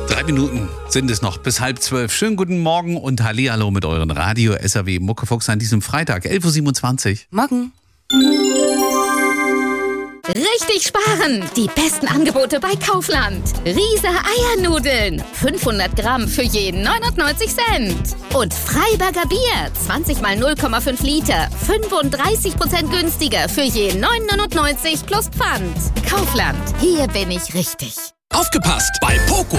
3 Minuten sind es noch bis 11:30. Schönen guten Morgen und Hallihallo mit euren Radio SAW Muckefuchs an diesem Freitag, 11:27 Uhr. Morgen. Richtig sparen! Die besten Angebote bei Kaufland. Riese Eiernudeln. 500 Gramm für jeden 99 Cent. Und Freiberger Bier. 20 mal 0,5 Liter. 35% günstiger für jeden 9,99 plus Pfand. Kaufland. Hier bin ich richtig. Aufgepasst! Bei Poco